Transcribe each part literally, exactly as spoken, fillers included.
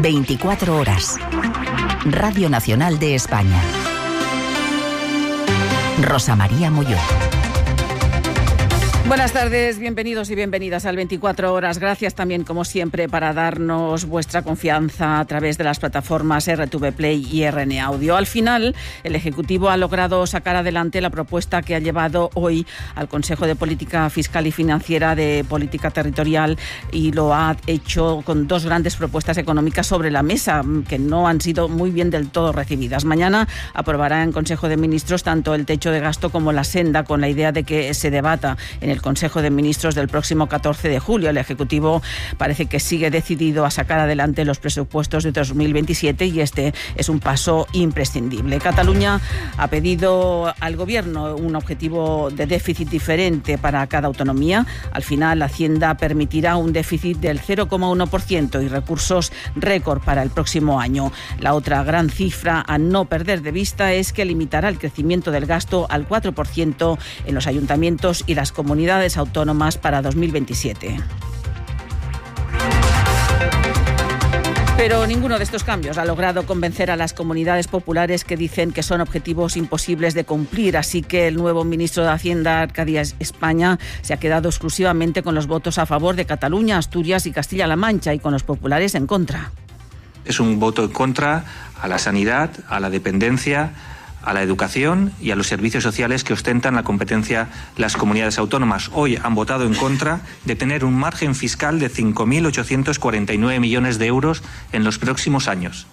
veinticuatro horas. Radio Nacional de España. Rosa María Molló. Buenas tardes, bienvenidos y bienvenidas al veinticuatro horas. Gracias también, como siempre, para darnos vuestra confianza a través de las plataformas R T V Play y R N Audio. Al final, el Ejecutivo ha logrado sacar adelante la propuesta que ha llevado hoy al Consejo de Política Fiscal y Financiera de Política Territorial, y lo ha hecho con dos grandes propuestas económicas sobre la mesa que no han sido muy bien del todo recibidas. Mañana aprobará en Consejo de Ministros tanto el techo de gasto como la senda, con la idea de que se debata en el Consejo de Ministros del próximo catorce de julio. El Ejecutivo parece que sigue decidido a sacar adelante los presupuestos de dos mil veintisiete y este es un paso imprescindible. Cataluña ha pedido al Gobierno un objetivo de déficit diferente para cada autonomía. Al final, la Hacienda permitirá un déficit del cero coma uno por ciento y recursos récord para el próximo año. La otra gran cifra a no perder de vista es que limitará el crecimiento del gasto al cuatro por ciento en los ayuntamientos y las comunidades autónomas para dos mil veintisiete. Pero ninguno de estos cambios ha logrado convencer a las comunidades populares, que dicen que son objetivos imposibles de cumplir. Así que el nuevo ministro de Hacienda, Arcadia España, se ha quedado exclusivamente con los votos a favor de Cataluña, Asturias y Castilla-La Mancha, y con los populares en contra. Es un voto en contra a la sanidad, a la dependencia, a la educación y a los servicios sociales que ostentan la competencia las comunidades autónomas. Hoy han votado en contra de tener un margen fiscal de cinco mil ochocientos cuarenta y nueve millones de euros en los próximos años.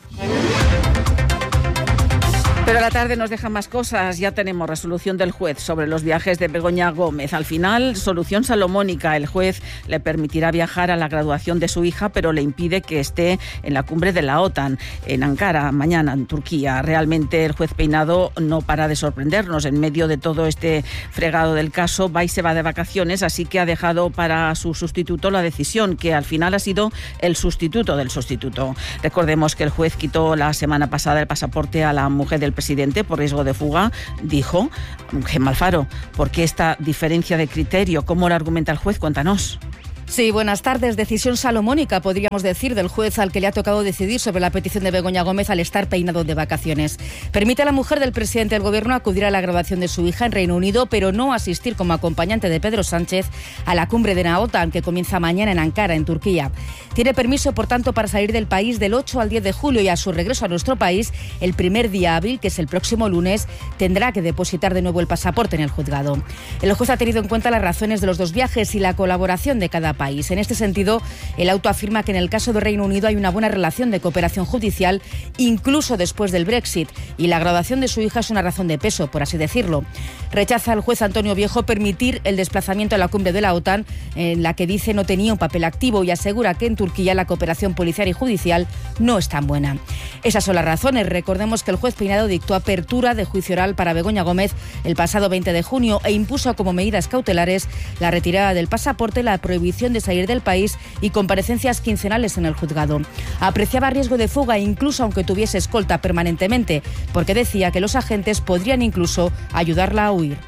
Pero la tarde nos deja más cosas. Ya tenemos resolución del juez sobre los viajes de Begoña Gómez. Al final, solución salomónica. El juez le permitirá viajar a la graduación de su hija, pero le impide que esté en la cumbre de la OTAN, en Ankara, mañana, en Turquía. Realmente el juez Peinado no para de sorprendernos. En medio de todo este fregado del caso, va y se va de vacaciones, así que ha dejado para su sustituto la decisión, que al final ha sido el sustituto del sustituto. Recordemos que el juez quitó la semana pasada el pasaporte a la mujer del presidente por riesgo de fuga. Dijo Gemma Alfaro, ¿por qué esta diferencia de criterio? ¿Cómo lo argumenta el juez? Cuéntanos. Sí, buenas tardes. Decisión salomónica, podríamos decir, del juez al que le ha tocado decidir sobre la petición de Begoña Gómez al estar Peinado de vacaciones. Permite a la mujer del presidente del Gobierno acudir a la graduación de su hija en Reino Unido, pero no asistir como acompañante de Pedro Sánchez a la cumbre de la OTAN, que comienza mañana en Ankara, en Turquía. Tiene permiso, por tanto, para salir del país del ocho al diez de julio, y a su regreso a nuestro país, el primer día hábil, que es el próximo lunes, tendrá que depositar de nuevo el pasaporte en el juzgado. El juez ha tenido en cuenta las razones de los dos viajes y la colaboración de cada país. En este sentido, el auto afirma que en el caso de Reino Unido hay una buena relación de cooperación judicial, incluso después del Brexit, y la graduación de su hija es una razón de peso, por así decirlo. Rechaza el juez Antonio Viejo permitir el desplazamiento a la cumbre de la OTAN, en la que dice no tenía un papel activo, y asegura que en Turquía la cooperación policial y judicial no es tan buena. Esas son las razones. Recordemos que el juez Peinado dictó apertura de juicio oral para Begoña Gómez el pasado veinte de junio e impuso como medidas cautelares la retirada del pasaporte, la prohibición de salir del país y comparecencias quincenales en el juzgado. Apreciaba riesgo de fuga incluso aunque tuviese escolta permanentemente, porque decía que los agentes podrían incluso ayudarla a huir.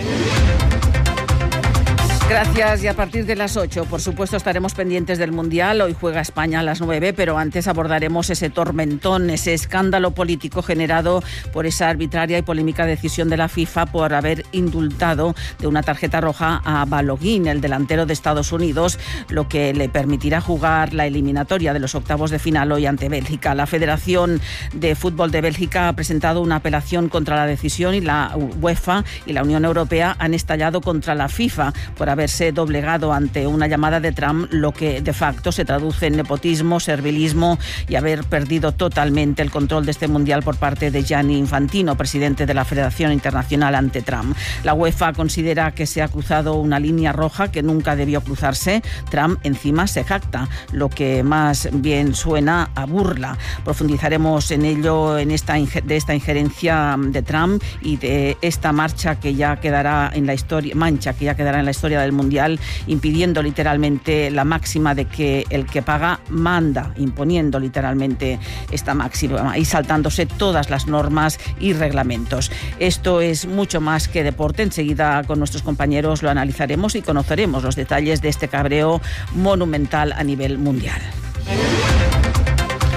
Gracias, y a partir de las ocho, por supuesto, estaremos pendientes del Mundial. Hoy juega España a las nueve, pero antes abordaremos ese tormentón, ese escándalo político generado por esa arbitraria y polémica decisión de la FIFA por haber indultado de una tarjeta roja a Balogun, el delantero de Estados Unidos, lo que le permitirá jugar la eliminatoria de los octavos de final hoy ante Bélgica. La Federación de Fútbol de Bélgica ha presentado una apelación contra la decisión, y la UEFA y la Unión Europea han estallado contra la FIFA por haberse doblegado ante una llamada de Trump, lo que de facto se traduce en nepotismo, servilismo y haber perdido totalmente el control de este mundial por parte de Gianni Infantino, presidente de la Federación Internacional, ante Trump. La UEFA considera que se ha cruzado una línea roja que nunca debió cruzarse. Trump encima se jacta, lo que más bien suena a burla. Profundizaremos en ello, en esta de esta injerencia de Trump y de esta marcha que ya quedará en la historia, mancha que ya quedará en la historia del mundial, impidiendo literalmente la máxima de que el que paga manda, imponiendo literalmente esta máxima y saltándose todas las normas y reglamentos. Esto es mucho más que deporte. Enseguida con nuestros compañeros lo analizaremos y conoceremos los detalles de este cabreo monumental a nivel mundial.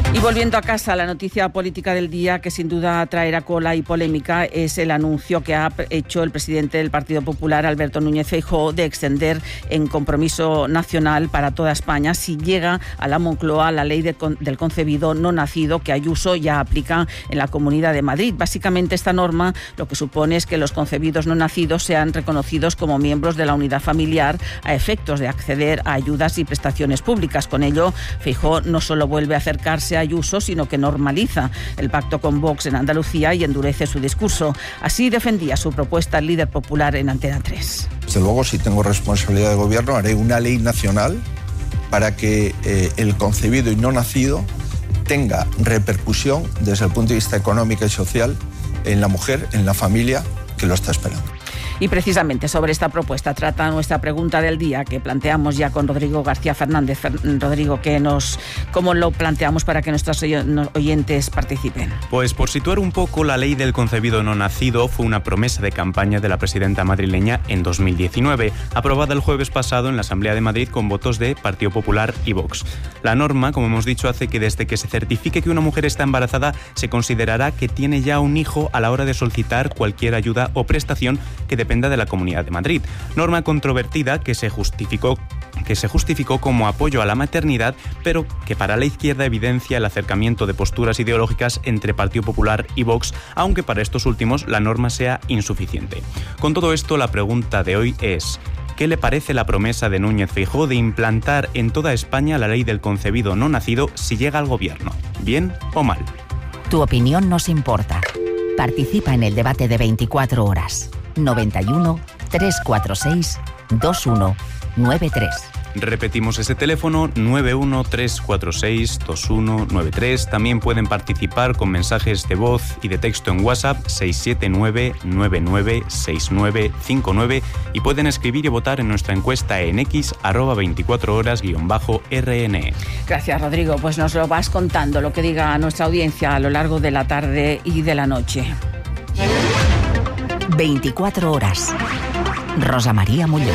Y volviendo a casa, la noticia política del día que sin duda traerá cola y polémica es el anuncio que ha hecho el presidente del Partido Popular, Alberto Núñez Feijóo, de extender en compromiso nacional para toda España, si llega a la Moncloa, la ley de con, del concebido no nacido que Ayuso ya aplica en la Comunidad de Madrid. Básicamente esta norma lo que supone es que los concebidos no nacidos sean reconocidos como miembros de la unidad familiar a efectos de acceder a ayudas y prestaciones públicas. Con ello, Feijóo no solo vuelve a acercarse a Ayuso, sino que normaliza el pacto con Vox en Andalucía y endurece su discurso. Así defendía su propuesta el líder popular en Antena tres. Desde luego, si tengo responsabilidad de gobierno, haré una ley nacional para que eh, el concebido y no nacido tenga repercusión desde el punto de vista económico y social en la mujer, en la familia que lo está esperando. Y precisamente sobre esta propuesta trata nuestra pregunta del día que planteamos ya con Rodrigo García Fernández. Rodrigo, ¿qué nos, ¿cómo lo planteamos para que nuestros oyentes participen? Pues por situar un poco, la ley del concebido no nacido fue una promesa de campaña de la presidenta madrileña en dos mil diecinueve, aprobada el jueves pasado en la Asamblea de Madrid con votos de Partido Popular y Vox. La norma, como hemos dicho, hace que desde que se certifique que una mujer está embarazada, se considerará que tiene ya un hijo a la hora de solicitar cualquier ayuda o prestación que dependa de la Comunidad de Madrid. Norma controvertida que se justificó que se justificó como apoyo a la maternidad, pero que para la izquierda evidencia el acercamiento de posturas ideológicas entre Partido Popular y Vox, aunque para estos últimos la norma sea insuficiente. Con todo esto, la pregunta de hoy es: ¿qué le parece la promesa de Núñez Feijóo de implantar en toda España la ley del concebido no nacido si llega al gobierno? ¿Bien o mal? Tu opinión nos importa. Participa en el debate de veinticuatro horas. noventa y uno, trescientos cuarenta y seis, veintiuno noventa y tres. Repetimos ese teléfono, nueve uno tres cuatro seis dos uno nueve tres. También pueden participar con mensajes de voz y de texto en WhatsApp seis siete nueve nueve nueve seis nueve cinco nueve y pueden escribir y votar en nuestra encuesta en X, arroba veinticuatro horas guión bajo R N E. Gracias, Rodrigo. Pues nos lo vas contando, lo que diga nuestra audiencia a lo largo de la tarde y de la noche. veinticuatro horas. Rosa María Muñoz.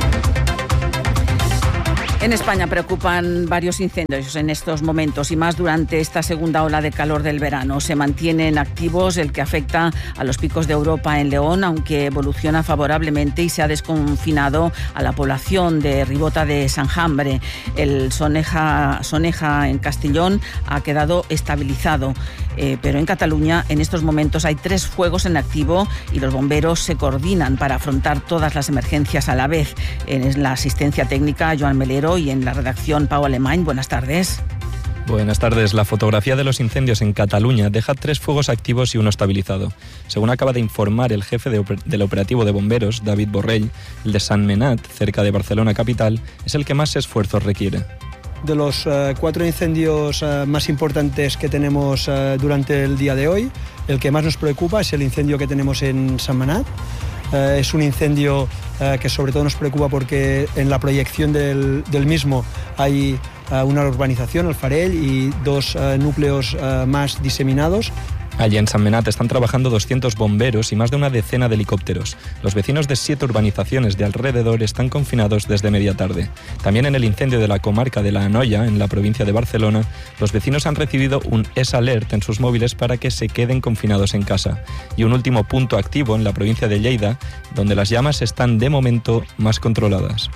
En España preocupan varios incendios en estos momentos y más durante esta segunda ola de calor del verano. Se mantienen activos el que afecta a los picos de Europa en León, aunque evoluciona favorablemente y se ha desconfinado a la población de Ribota de Sanjambre. El Soneja, Soneja en Castellón ha quedado estabilizado, eh, pero en Cataluña en estos momentos hay tres fuegos en activo y los bomberos se coordinan para afrontar todas las emergencias a la vez. En la asistencia técnica, Joan Melero, y en la redacción, Pau Alemany. Buenas tardes. Buenas tardes. La fotografía de los incendios en Cataluña deja tres fuegos activos y uno estabilizado. Según acaba de informar el jefe de oper- del operativo de bomberos, David Borrell, el de Sant Menat, cerca de Barcelona capital, es el que más esfuerzos requiere. De los uh, cuatro incendios uh, más importantes que tenemos uh, durante el día de hoy, el que más nos preocupa es el incendio que tenemos en Sant Menat. Uh, es un incendio uh, que sobre todo nos preocupa porque en la proyección del, del mismo hay uh, una urbanización, el Farell, y dos uh, núcleos uh, más diseminados. Allí en Sant Menat están trabajando doscientos bomberos y más de una decena de helicópteros. Los vecinos de siete urbanizaciones de alrededor están confinados desde media tarde. También en el incendio de la comarca de La Anoia, en la provincia de Barcelona, los vecinos han recibido un S Alert en sus móviles para que se queden confinados en casa. Y un último punto activo en la provincia de Lleida, donde las llamas están de momento más controladas.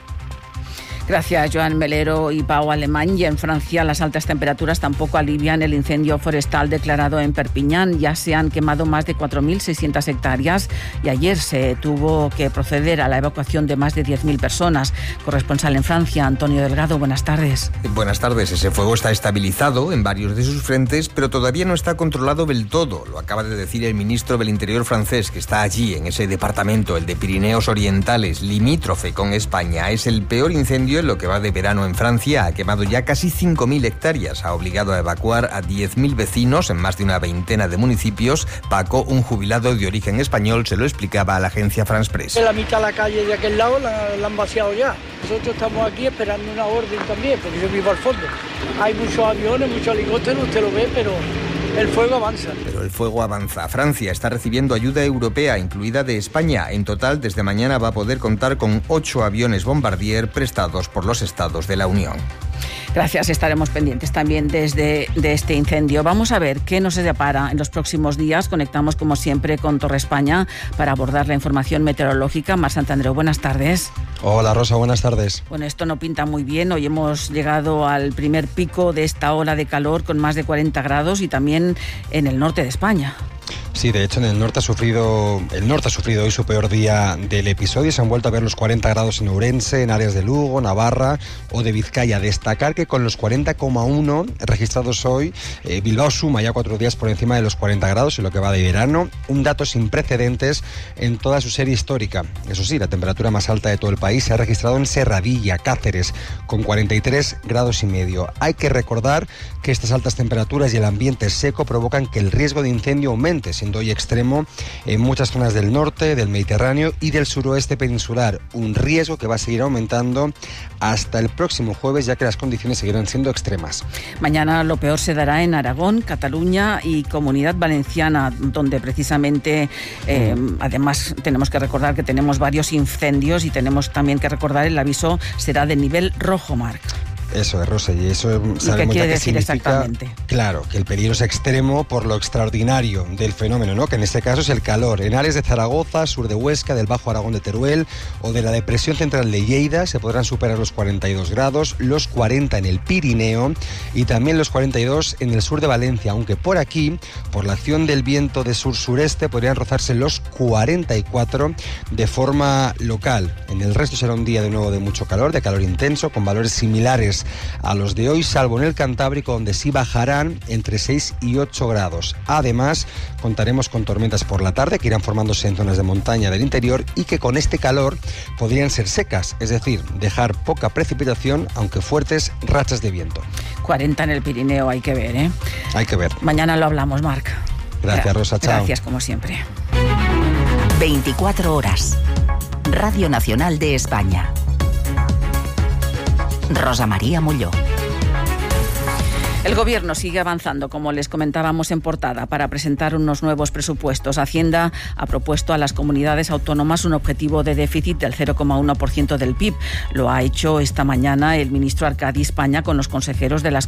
Gracias, Joan Melero y Pau Alemany. Y en Francia las altas temperaturas tampoco alivian el incendio forestal declarado en Perpiñán. Ya se han quemado más de cuatro mil seiscientas hectáreas y ayer se tuvo que proceder a la evacuación de más de diez mil personas. Corresponsal en Francia, Antonio Delgado, buenas tardes. Buenas tardes. Ese fuego está estabilizado en varios de sus frentes, pero todavía no está controlado del todo. Lo acaba de decir el ministro del Interior francés, que está allí, en ese departamento, el de Pirineos Orientales, limítrofe con España. Es el peor incendio en lo que va de verano en Francia. Ha quemado ya casi cinco mil hectáreas. Ha obligado a evacuar a diez mil vecinos en más de una veintena de municipios. Paco, un jubilado de origen español, se lo explicaba a la agencia France Press. La mitad de la calle de aquel lado la, la han vaciado ya. Nosotros estamos aquí esperando una orden también, porque yo vivo al fondo. Hay muchos aviones, muchos helicópteros, usted lo ve, pero el fuego avanza. Pero el fuego avanza. Francia está recibiendo ayuda europea, incluida de España. En total, desde mañana va a poder contar con ocho aviones Bombardier prestados por los estados de la Unión. Gracias, estaremos pendientes también desde de este incendio. Vamos a ver qué nos depara en los próximos días. Conectamos como siempre con Torre España para abordar la información meteorológica. Mar Santandreu, buenas tardes. Hola Rosa, buenas tardes. Bueno, esto no pinta muy bien. Hoy hemos llegado al primer pico de esta ola de calor con más de cuarenta grados y también en el norte de España. Sí, de hecho en el norte ha sufrido el norte ha sufrido hoy su peor día del episodio. Se han vuelto a ver los cuarenta grados en Ourense, en áreas de Lugo, Navarra o de Vizcaya. Destacar que con los cuarenta coma uno registrados hoy, eh, Bilbao suma ya cuatro días por encima de los cuarenta grados en lo que va de verano, un dato sin precedentes en toda su serie histórica. Eso sí, la temperatura más alta de todo el país se ha registrado en Serradilla, Cáceres, con cuarenta y tres grados y medio. Hay que recordar que estas altas temperaturas y el ambiente seco provocan que el riesgo de incendio aumente, siendo hoy extremo en muchas zonas del norte, del Mediterráneo y del suroeste peninsular. Un riesgo que va a seguir aumentando hasta el próximo jueves, ya que las condiciones seguirán siendo extremas. Mañana lo peor se dará en Aragón, Cataluña y Comunidad Valenciana, donde precisamente, eh, además tenemos que recordar que tenemos varios incendios y tenemos también que recordar el aviso será de nivel rojo, Marc. Eso es, Rosa, y eso sabemos ¿Y qué quiere que decir significa, exactamente? Claro, que el peligro es extremo por lo extraordinario del fenómeno, ¿no? Que en este caso es el calor. En áreas de Zaragoza, sur de Huesca, del Bajo Aragón de Teruel o de la depresión central de Lleida se podrán superar los cuarenta y dos grados, los cuarenta en el Pirineo y también los cuarenta y dos en el sur de Valencia, aunque por aquí, por la acción del viento de sur-sureste, podrían rozarse los cuarenta y cuatro de forma local. En el resto será un día de nuevo de mucho calor, de calor intenso, con valores similares a los de hoy, salvo en el Cantábrico, donde sí bajarán entre seis y ocho grados. Además, contaremos con tormentas por la tarde que irán formándose en zonas de montaña del interior y que con este calor podrían ser secas, es decir, dejar poca precipitación, aunque fuertes rachas de viento. cuarenta en el Pirineo, hay que ver, ¿eh? Hay que ver. Mañana lo hablamos, Marc. Gracias, Rosa, chao. Gracias, como siempre. veinticuatro horas. Radio Nacional de España. Rosa María Molló. El Gobierno sigue avanzando, como les comentábamos en portada, para presentar unos nuevos presupuestos. Hacienda ha propuesto a las comunidades autónomas un objetivo de déficit del cero coma uno por ciento del P I B. Lo ha hecho esta mañana el ministro Arcadi España con los consejeros de las